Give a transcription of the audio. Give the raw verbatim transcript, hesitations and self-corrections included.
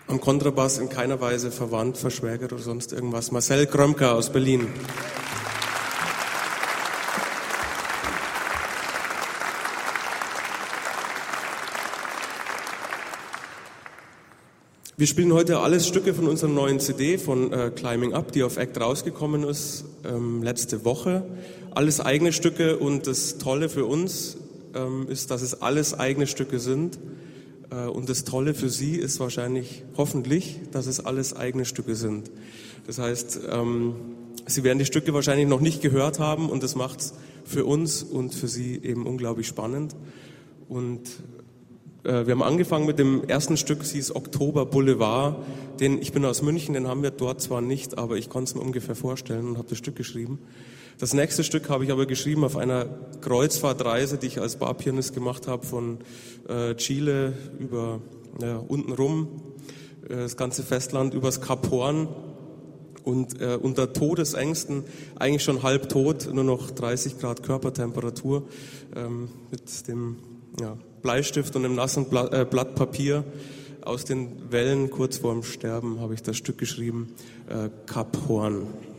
Am Kontrabass in keiner Weise verwandt, verschwägert oder sonst irgendwas. Marcel Krömker aus Berlin. Wir spielen heute alles Stücke von unserer neuen C D von äh, Climbing Up, die auf Act rausgekommen ist ähm, letzte Woche. Alles eigene Stücke, und das Tolle für uns ähm, ist, dass es alles eigene Stücke sind. Äh, und das Tolle für Sie ist wahrscheinlich, hoffentlich, dass es alles eigene Stücke sind. Das heißt, ähm, Sie werden die Stücke wahrscheinlich noch nicht gehört haben, und das macht es für uns und für Sie eben unglaublich spannend. Und wir haben angefangen mit dem ersten Stück, es hieß Oktober Boulevard. Den, ich bin aus München, den haben wir dort zwar nicht, aber ich konnte es mir ungefähr vorstellen und habe das Stück geschrieben. Das nächste Stück habe ich aber geschrieben auf einer Kreuzfahrtreise, die ich als Barpianist gemacht habe, von äh, Chile über ja, unten rum, äh, das ganze Festland, übers Kap Horn. Und äh, unter Todesängsten, eigentlich schon halb tot, nur noch dreißig Grad Körpertemperatur, ähm, mit dem ja, Bleistift und einem nassen Blatt, äh, Blatt Papier aus den Wellen kurz vorm Sterben habe ich das Stück geschrieben, äh, Kap Horn.